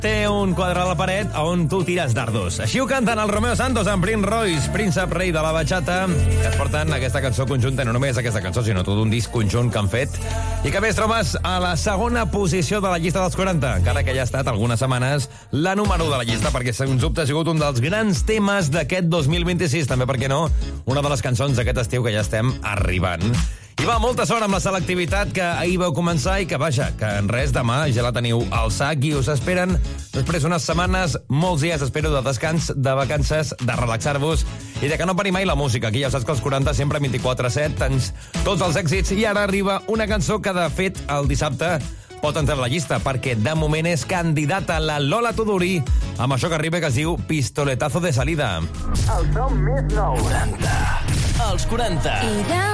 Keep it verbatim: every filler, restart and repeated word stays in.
té un quadre a la paret on tu tires dardos. Així ho canten el Romeo Santos amb Prince Royce, príncep rei de la bachata, que es porten aquesta cançó conjunta, no només aquesta cançó, sinó tot un disc conjunt que han fet, i que més trobes a la segona posició de la llista dels quaranta, encara que ja ha estat algunes setmanes la número de la llista, perquè sens dubte ha sigut un dels grans temes d'aquest dos mil vint-i-sis, també, per què no, una de les cançons d'aquest estiu que ja estem arribant. I va, molta sort amb la selectivitat que ahir vau començar i que, vaja, que en res, demà ja la teniu al sac i us esperen després unes setmanes, molts dies, espero, de descans, de vacances, de relaxar-vos i de que no pari mai la música. Aquí ja saps que els quaranta sempre vint-i-quatre set, tens tots els èxits, i ara arriba una cançó que, de fet, el dissabte pot entrar a la llista, perquè de moment és candidata la Lola Tuduri amb això que arriba, que es diu Pistoletazo de Salida. El som més nou. quaranta. Els quaranta.